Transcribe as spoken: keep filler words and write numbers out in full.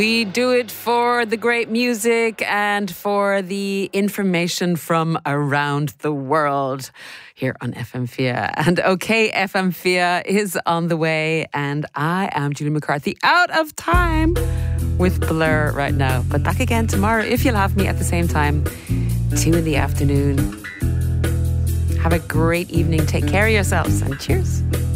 We do it for the great music and for the information from around the world here on F M Fia. And OK, F M Fia is on the way, and I am Julie McCarthy, out of time with Blur right now. But back again tomorrow, if you'll have me at the same time, two in the afternoon. Have a great evening. Take care of yourselves, and cheers.